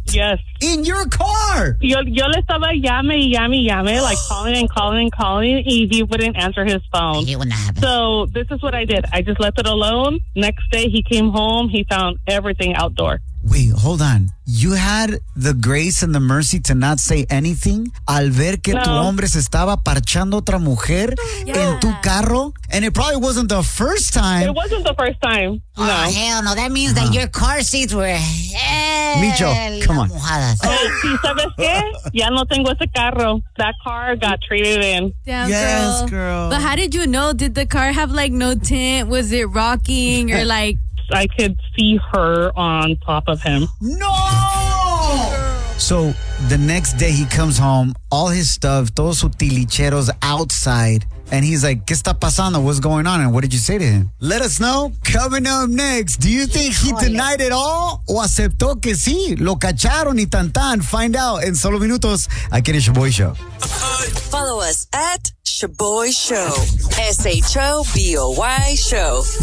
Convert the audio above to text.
Yes. In your car? Yo le estaba llame, like calling, and he wouldn't answer his phone. It wouldn't happen. So this is what I did. I just left it alone. Next day, he came home. He found everything outdoor. Wait, hold on. You had the grace and the mercy to not say anything al ver que tu hombre se estaba parchando otra mujer en tu carro? And it probably wasn't the first time. It wasn't the first time. Oh, No. hell no. That means that your car seats were Micho, come on. mojadas. Sí, ¿sabes qué? Ya no tengo ese carro. That car got traded in. Damn, Yes, girl. But how did you know? Did the car have like no tint? Was it rocking or like? I could see her on top of him. No! So the next day he comes home, all his stuff, todos sus tilicheros outside. And he's like, ¿Qué está pasando? What's going on? And what did you say to him? Let us know. Coming up next. Do you think he denied it all? ¿O aceptó que sí? Lo cacharon y tan. Find out in solo minutos aquí en el Shaboy Show. Follow us at Shaboy Show. SHOBOY Show.